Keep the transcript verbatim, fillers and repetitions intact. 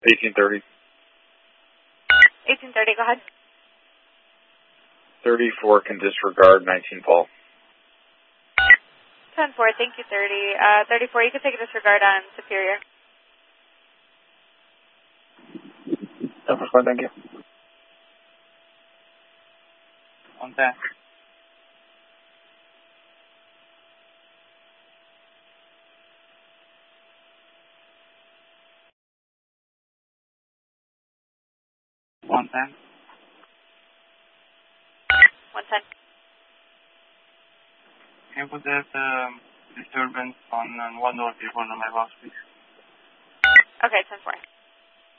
eighteen thirty. eighteen thirty, go ahead. thirty-four can disregard, nineteen Paul. ten four, thank you, thirty. Uh, thirty-four, you can take a disregard on Superior. ten four, thank you. On ten. one ten. one ten. Can you put that um, disturbance on, on one door before the my box, please? Okay, ten four.